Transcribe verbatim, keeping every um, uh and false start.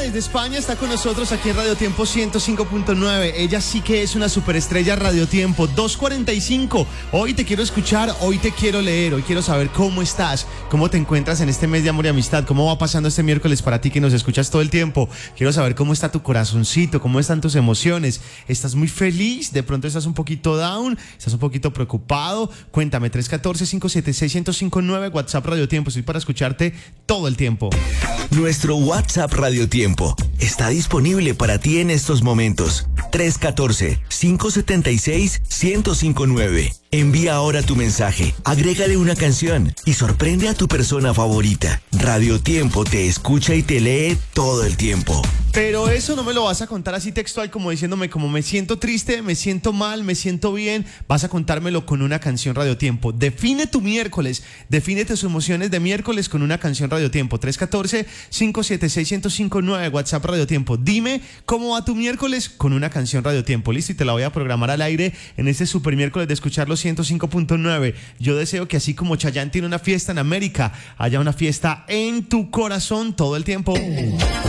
desde España está con nosotros aquí en Radio Tiempo ciento cinco punto nueve. Ella sí que es una superestrella Radio Tiempo. dos cuarenta y cinco. Hoy te quiero escuchar, hoy te quiero leer, hoy quiero saber cómo estás, cómo te encuentras en este mes de amor y amistad, cómo va pasando este miércoles para ti que nos escuchas todo el tiempo. Quiero saber cómo está tu corazoncito, cómo están tus emociones. ¿Estás muy feliz? ¿De pronto estás un poquito down? ¿Estás un poquito preocupado? Cuéntame, tres uno cuatro, cinco siete seis, uno cero cinco nueve, WhatsApp Radio Tiempo. Estoy para escucharte todo el tiempo. Nuestro WhatsApp Radio Tiempo está disponible para ti en estos momentos. tres uno cuatro, cinco siete seis, uno cero cinco nueve. Envía ahora tu mensaje, agrégale una canción y sorprende a tu persona favorita. Radio Tiempo te escucha y te lee todo el tiempo. Pero eso no me lo vas a contar así textual, como diciéndome como me siento triste, me siento mal, me siento bien. Vas a contármelo con una canción Radio Tiempo. Define tu miércoles, define tus emociones de miércoles con una canción Radio Tiempo. tres uno cuatro, cinco siete seis, uno cero cinco nueve, WhatsApp Radio Tiempo. Dime cómo va tu miércoles con una canción Radio Tiempo. Listo, y te la voy a programar al aire en este super miércoles de escucharlo ciento cinco punto nueve. Yo deseo que así como Chayanne tiene una fiesta en América, haya una fiesta en tu corazón todo el tiempo.